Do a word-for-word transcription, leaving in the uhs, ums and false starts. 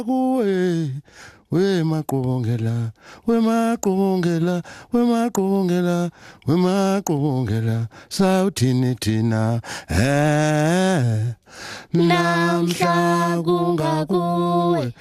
kuwe we maqongela we maqongela we maqongela we maqongela sawuthini thina eh namhla kungakuwe